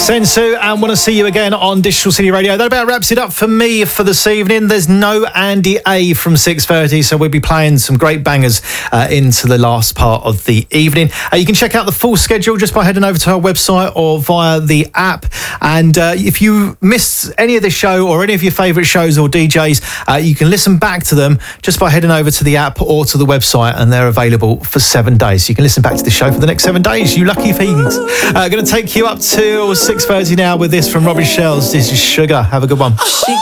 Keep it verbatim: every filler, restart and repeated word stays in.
Sensu, and want to see you again on Digital City Radio. That about wraps it up for me for this evening. There's no Andy A from six thirty, so we'll be playing some great bangers uh, into the last part of the evening. Uh, you can check out the full schedule just by heading over to our website or via the app. And uh, if you missed any of the show or any of your favourite shows or D Js, uh, you can listen back to them just by heading over to the app or to the website, and they're available for seven days. So you can listen back to the show for the next seven days, you lucky fiends. Uh, going to take you up till six thirty now with this from Robbie Shells. This is Sugar. Have a good one.